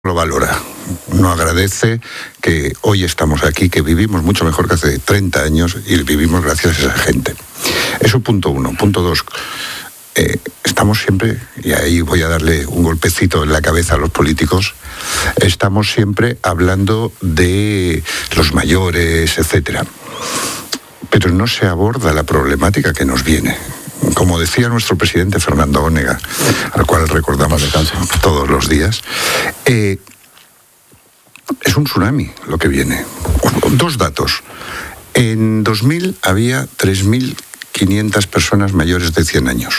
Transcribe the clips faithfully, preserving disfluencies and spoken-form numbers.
lo valora, no agradece que hoy estamos aquí, que vivimos mucho mejor que hace treinta años y vivimos gracias a esa gente. Eso punto uno. Punto dos, eh, estamos siempre, y ahí voy a darle un golpecito en la cabeza a los políticos, estamos siempre hablando de los mayores, etcétera. Pero no se aborda la problemática que nos viene. Como decía nuestro presidente Fernando Onega, al cual recordamos todos los días, eh, es un tsunami lo que viene. Dos datos. En dos mil había tres mil quinientas personas mayores de cien años.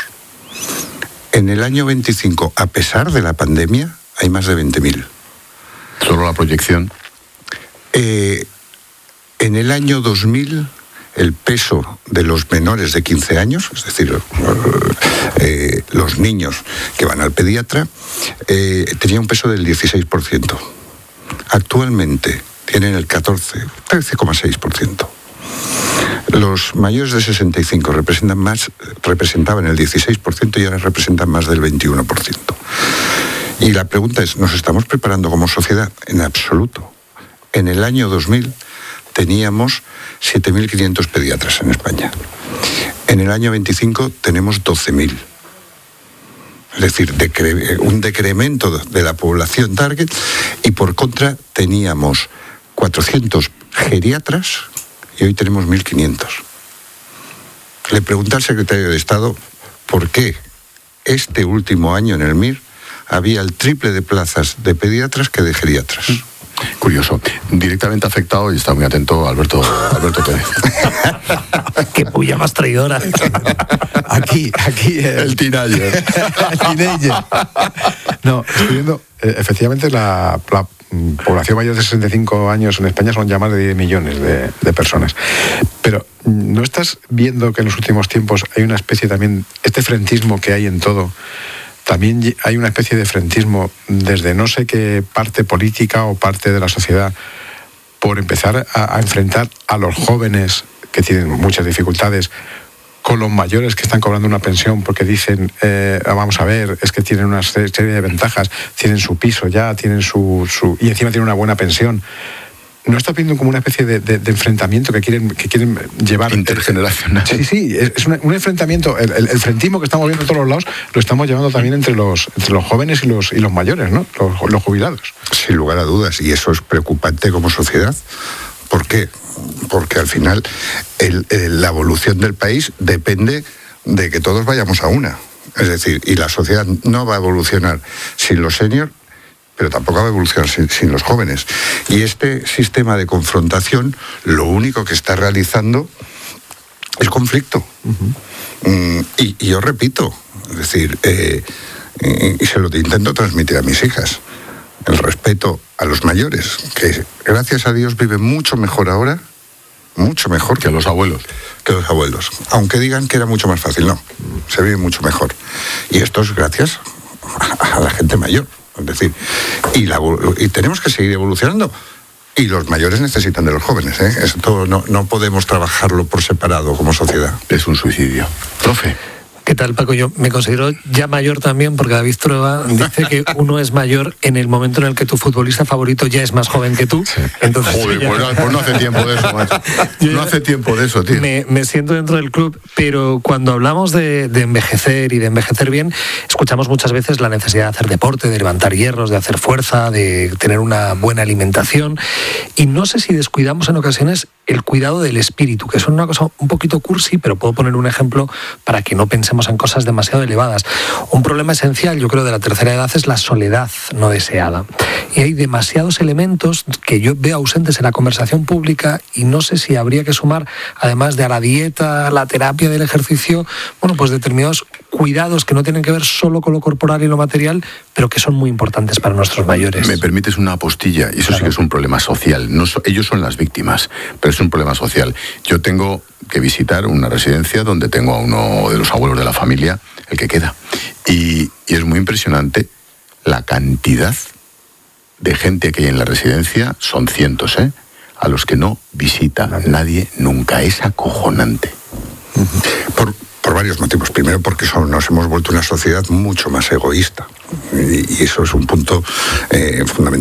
En el año veinticinco, a pesar de la pandemia, hay más de veinte mil. ¿Solo la proyección? Eh, en el año dos mil... el peso de los menores de quince años, es decir, eh, los niños que van al pediatra, eh, tenía un peso del dieciséis por ciento. Actualmente tienen el catorce, trece coma seis por ciento. Los mayores de sesenta y cinco representan más, representaban el dieciséis por ciento y ahora representan más del veintiuno por ciento. Y la pregunta es, ¿nos estamos preparando como sociedad? En absoluto. En el año dos mil teníamos siete mil quinientos pediatras en España. En el año veinticinco tenemos doce mil. Es decir, decre- un decremento de la población target, y por contra teníamos cuatrocientos geriatras y hoy tenemos mil quinientos. Le pregunté al secretario de Estado por qué este último año en el M I R había el triple de plazas de pediatras que de geriatras. Curioso. Directamente afectado, y está muy atento Alberto, Alberto Pérez. Qué puya más traidora. Aquí, aquí. Eh, El teenager. El teenager. No, estoy viendo, eh, efectivamente, la, la población mayor de sesenta y cinco años en España son ya más de diez millones de, de personas. Pero, ¿no estás viendo que en los últimos tiempos hay una especie también, este frentismo que hay en todo? También hay una especie de frentismo desde no sé qué parte política o parte de la sociedad por empezar a, a enfrentar a los jóvenes que tienen muchas dificultades con los mayores que están cobrando una pensión porque dicen, eh, vamos a ver, es que tienen una serie de ventajas, tienen su piso ya, tienen su, su y encima tienen una buena pensión. ¿No está viendo como una especie de, de, de enfrentamiento que quieren, que quieren llevar? Intergeneracional. Sí, sí, es un, un enfrentamiento. El, el, el frentismo que estamos viendo en todos los lados lo estamos llevando también entre los, entre los jóvenes y los, y los mayores, ¿no? Los, los jubilados. Sin lugar a dudas, y eso es preocupante como sociedad. ¿Por qué? Porque al final el, el, la evolución del país depende de que todos vayamos a una. Es decir, y la sociedad no va a evolucionar sin los seniors, pero tampoco va a evolucionar sin, sin los jóvenes. Y este sistema de confrontación lo único que está realizando es conflicto. Uh-huh. Mm, y, y yo repito, es decir, eh, y, y se lo intento transmitir a mis hijas, el respeto a los mayores, que gracias a Dios viven mucho mejor ahora, mucho mejor que los abuelos. Que los abuelos. Aunque digan que era mucho más fácil, no, se vive mucho mejor. Y esto es gracias a, a la gente mayor. Es decir, y, la, y tenemos que seguir evolucionando. Y los mayores necesitan de los jóvenes, ¿eh? Esto no, no podemos trabajarlo por separado como sociedad. Es un suicidio. Profe. ¿Qué tal, Paco? Yo me considero ya mayor también, porque David Trueba dice que uno es mayor en el momento en el que tu futbolista favorito ya es más joven que tú. Sí. Entonces, Joder, ya... pues, no, pues no hace tiempo de eso, macho. No hace tiempo de eso, tío. Me, me siento dentro del club, pero cuando hablamos de, de envejecer y de envejecer bien, escuchamos muchas veces la necesidad de hacer deporte, de levantar hierros, de hacer fuerza, de tener una buena alimentación. Y no sé si descuidamos en ocasiones el cuidado del espíritu, que es una cosa un poquito cursi, pero puedo poner un ejemplo para que no pensemos en cosas demasiado elevadas. Un problema esencial, yo creo, de la tercera edad es la soledad no deseada. Y hay demasiados elementos que yo veo ausentes en la conversación pública y no sé si habría que sumar, además de a la dieta, la terapia del ejercicio, bueno, pues determinados cuidados que no tienen que ver solo con lo corporal y lo material, pero que son muy importantes para nuestros mayores. Me permites una apostilla, y eso claro. Sí que es un problema social. No so, ellos son las víctimas, pero es un problema social. Yo tengo que visitar una residencia donde tengo a uno de los abuelos de la familia, el que queda. Y, y es muy impresionante la cantidad de gente que hay en la residencia, son cientos, ¿eh? A los que no visita nadie nunca. Es acojonante. Por, por varios motivos. Primero, porque son, nos hemos vuelto una sociedad mucho más egoísta. Y, y eso es un punto eh, fundamental.